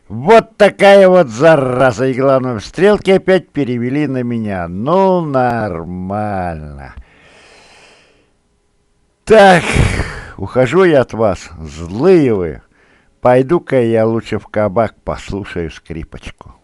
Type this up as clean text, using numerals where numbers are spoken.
Вот такая вот зараза. И главное, стрелки опять перевели на меня. Ну, нормально. Так, ухожу я от вас, злые вы. Пойду-ка я лучше в кабак послушаю скрипочку.